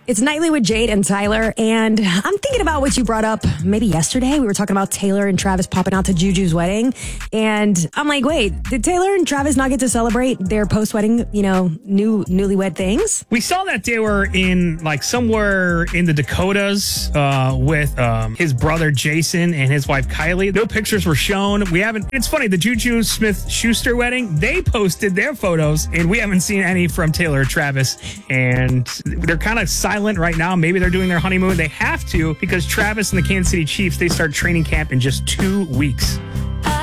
It's Nightly with Jade and Tyler, and I'm thinking about what you brought up maybe yesterday. We were talking about Taylor and Travis popping out to Juju's wedding, and I'm like, wait, did Taylor and Travis not get to celebrate their post-wedding, newlywed things? We saw that they were in, somewhere in the Dakotas with his brother Jason and his wife Kylie. No pictures were shown. It's funny, the Juju Smith-Schuster wedding, they posted their photos, and we haven't seen any from Taylor or Travis, and they're kind of silent right now. Maybe they're doing their honeymoon. They have to, because Travis and the Kansas City Chiefs, they start training camp in just 2 weeks.